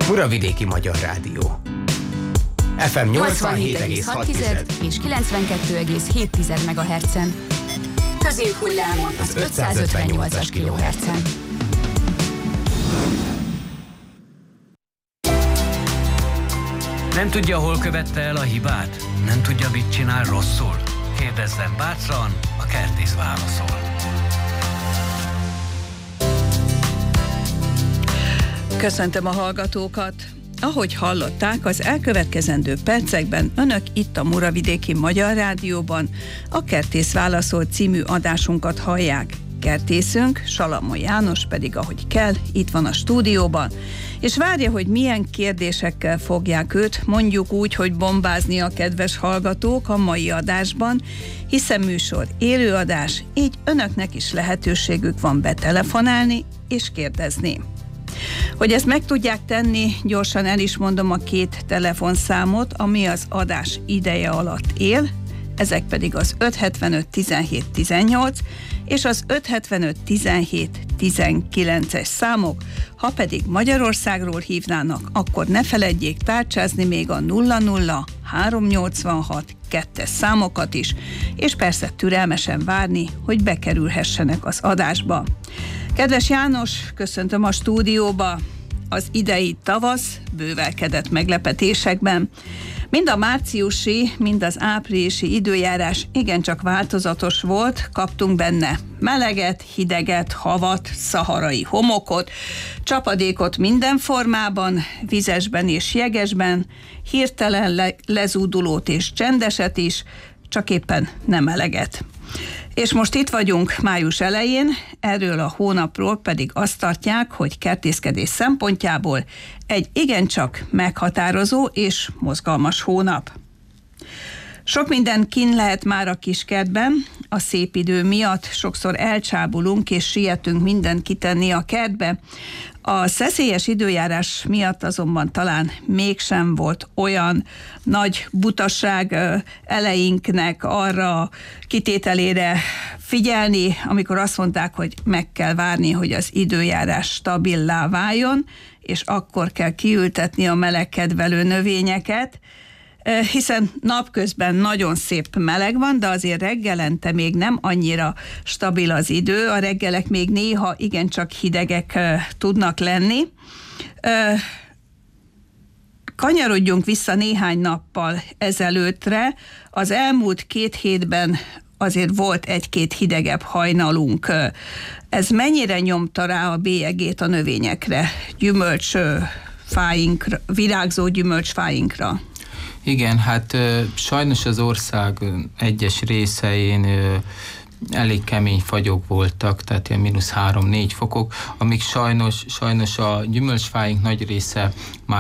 Muravidéki Magyar Rádió. FM 87,6 és 92,7 MHz-en. Középhullámon az 558-as kHz-en. Nem tudja, hol követte el a hibát? Nem tudja, mit csinál rosszul? Kérdezzen bátran, a Kertész válaszol. Köszöntöm a hallgatókat! Ahogy hallották, az elkövetkezendő percekben önök itt a Muravidéki Magyar Rádióban a Kertész válaszol című adásunkat hallják. Kertészünk, Salamon János pedig, ahogy kell, itt van a stúdióban, és várja, hogy milyen kérdésekkel fogják őt, mondjuk úgy, hogy bombázni a kedves hallgatók a mai adásban, hiszen műsor élőadás, így önöknek is lehetőségük van betelefonálni és kérdezni. Hogy ezt meg tudják tenni, gyorsan el is mondom a két telefonszámot, ami az adás ideje alatt él, ezek pedig az 575 17 18 és az 575 17 19-es számok. Ha pedig Magyarországról hívnának, akkor ne feledjék tárcsázni még a 00 386 2-es számokat is, és persze türelmesen várni, hogy bekerülhessenek az adásba. Kedves János, köszöntöm a stúdióba. Az idei tavasz bővelkedett meglepetésekben. Mind a márciusi, mind az áprilisi időjárás igencsak változatos volt, kaptunk benne meleget, hideget, havat, szaharai homokot, csapadékot minden formában, vizesben és jegesben, hirtelen lezúdulót és csendeset is, csak éppen nem eleget. És most itt vagyunk május elején, erről a hónapról pedig azt tartják, hogy kertészkedés szempontjából egy igencsak meghatározó és mozgalmas hónap. Sok minden kinn lehet már a kiskertben, a szép idő miatt sokszor elcsábulunk és sietünk mindent kitenni a kertbe. A szeszélyes időjárás miatt azonban talán mégsem volt olyan nagy butaság eleinknek arra kitételére figyelni, amikor azt mondták, hogy meg kell várni, hogy az időjárás stabilá váljon, és akkor kell kiültetni a melegkedvelő növényeket, hiszen napközben nagyon szép meleg van, de azért reggelente még nem annyira stabil az idő, a reggelek még néha igencsak hidegek tudnak lenni. Kanyarodjunk vissza néhány nappal ezelőttre. Az elmúlt 2 hétben azért volt egy-két hidegebb hajnalunk. Ez mennyire nyomta rá a bélyegét a növényekre, gyümölcsfáinkra, virágzó gyümölcsfáinkra? Igen, hát sajnos az ország egyes részein elég kemény fagyok voltak, tehát ilyen -3-4 fokok, amik sajnos a gyümölcsfáink nagy része már